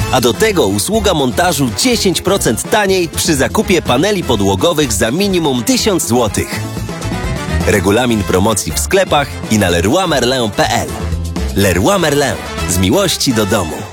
A do tego usługa montażu 10% taniej przy zakupie paneli podłogowych za minimum 1000 zł. Regulamin promocji w sklepach i na leroymerlin.pl. Leroy Merlin. Z miłości do domu.